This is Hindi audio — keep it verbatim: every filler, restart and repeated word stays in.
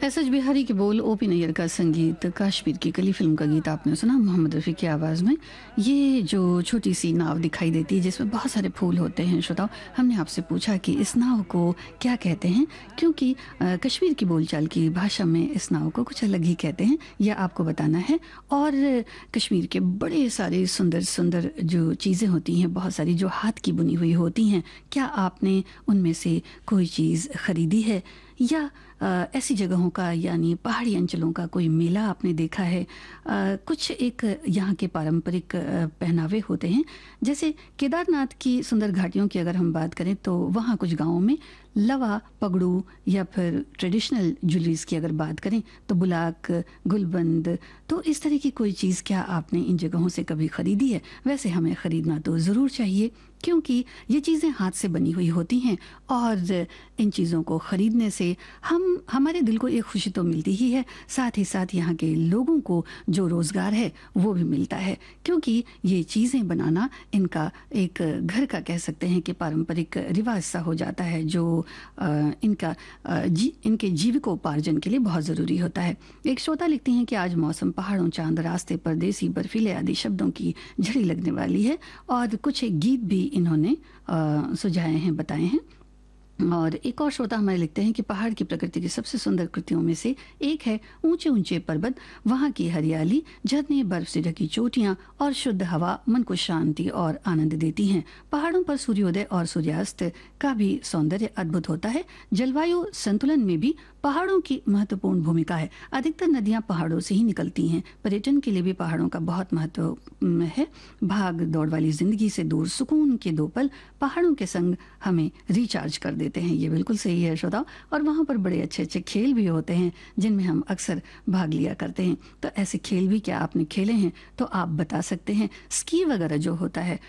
एस एच बिहारी के बोल, ओ पी नैयर का संगीत, कश्मीर की कली फिल्म का गीत आपने सुना मोहम्मद रफ़ी की आवाज़ में। ये जो छोटी सी नाव दिखाई देती है जिसमें बहुत सारे फूल होते हैं, श्रोताओ, हमने आपसे पूछा कि इस नाव को क्या कहते हैं, क्योंकि अ, कश्मीर की बोलचाल की भाषा में इस नाव को कुछ अलग ही कहते हैं, यह आपको बताना है। और कश्मीर के बड़े सारे सुंदर सुंदर जो चीज़ें होती हैं, बहुत सारी जो हाथ की बुनी हुई होती हैं, क्या आपने उनमें से कोई चीज़ ख़रीदी है, या अ, ऐसी जगहों का यानी पहाड़ी अंचलों का कोई मेला आपने देखा है। अ, कुछ एक यहाँ के पारंपरिक अ, पहनावे होते हैं, जैसे केदारनाथ की सुंदर घाटियों की अगर हम बात करें तो वहाँ कुछ गांवों में लवा, पगड़ू, या फिर ट्रेडिशनल ज्वेलरीज की अगर बात करें तो बुलाक, गुलबंद, तो इस तरह की कोई चीज़ क्या आपने इन जगहों से कभी ख़रीदी है? वैसे हमें ख़रीदना तो ज़रूर चाहिए, क्योंकि ये चीज़ें हाथ से बनी हुई होती हैं, और इन चीज़ों को ख़रीदने से हम हमारे दिल को एक खुशी तो मिलती ही है, साथ ही साथ यहाँ के लोगों को जो रोज़गार है वो भी मिलता है, क्योंकि ये चीज़ें बनाना इनका एक घर का कह सकते हैं कि पारंपरिक रिवाज सा हो जाता है, जो अ, इनका अ, जी इनके जीविकोपार्जन के लिए बहुत ज़रूरी होता है। एक श्रोता लिखती हैं कि आज मौसम, पहाड़ों, चांद, रास्ते, परदेसी, बर्फीले आदि शब्दों की झड़ी लगने वाली है, और कुछ एक गीत भी इन्होंने अ, सुझाए हैं, बताए हैं। और एक और श्रोता हमें लिखते हैं कि पहाड़ की प्रकृति की सबसे सुंदर कृतियों में से एक है ऊंचे ऊंचे पर्वत, वहाँ की हरियाली, झरने, बर्फ से ढकी चोटियाँ और शुद्ध हवा मन को शांति और आनंद देती हैं। पहाड़ों पर सूर्योदय और सूर्यास्त का भी सौंदर्य अद्भुत होता है। जलवायु संतुलन में भी पहाड़ों की महत्वपूर्ण भूमिका है। अधिकतर नदियां पहाड़ों से ही निकलती हैं। पर्यटन के लिए भी पहाड़ों का बहुत महत्व अम, है। भाग दौड़ वाली जिंदगी से दूर सुकून के दो पल पहाड़ों के संग हमें रिचार्ज कर देते हैं। ये बिल्कुल सही है श्रोताओ। और वहाँ पर बड़े अच्छे अच्छे खेल भी होते हैं जिनमें हम अक्सर भाग लिया करते हैं। तो ऐसे खेल भी क्या आपने खेले हैं तो आप बता सकते हैं। स्की वगैरह जो होता है